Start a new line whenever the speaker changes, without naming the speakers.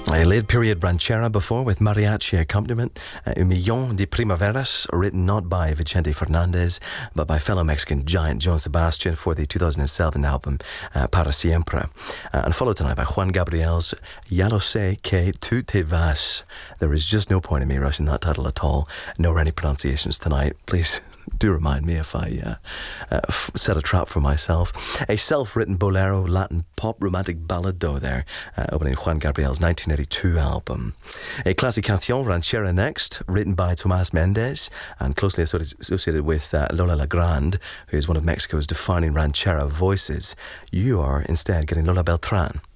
A late-period ranchera before with mariachi accompaniment, Un Millón de Primaveras, written not by Vicente Fernandez, but by fellow Mexican giant Joan Sebastian for the 2007 album Para Siempre. And followed tonight by Juan Gabriel's Ya lo sé que tú te vas. There is just no point in me rushing that title at all, nor any pronunciations tonight. Please do remind me if I set a trap for myself. A self-written bolero, Latin pop romantic ballad though there, opening Juan Gabriel's 1982 album. A classic canción, Ranchera next, written by Tomás Méndez and closely associated with Lola Legrand, who is one of Mexico's defining ranchera voices. You are instead getting Lola Beltrán.